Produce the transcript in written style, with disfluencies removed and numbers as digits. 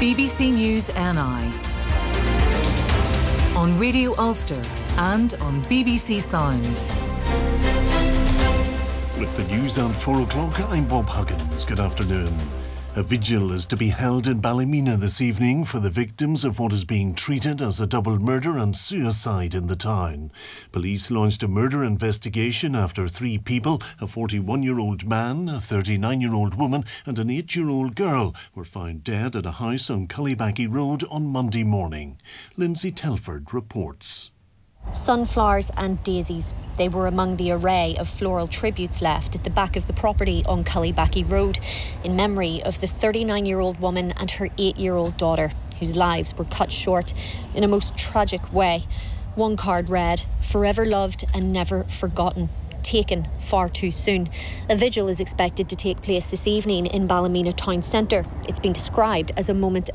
BBC News NI. On Radio Ulster and on BBC Sounds. With the news at 4 o'clock, I'm Bob Huggins. Good afternoon. A vigil is to be held in Ballymena this evening for the victims of what is being treated as a double murder and suicide in the town. Police launched a murder investigation after 3 people, a 41-year-old man, a 39-year-old woman and an 8-year-old girl, were found dead at a house on Cullybackey Road on Monday morning. Lindsay Telford reports. Sunflowers and daisies. They were among the array of floral tributes left at the back of the property on Cullybackey Road in memory of the 39-year-old woman and her 8-year-old daughter, whose lives were cut short in a most tragic way. One card read, "Forever loved and never forgotten. Taken far too soon." A vigil is expected to take place this evening in Ballymena town centre. It's been described as a moment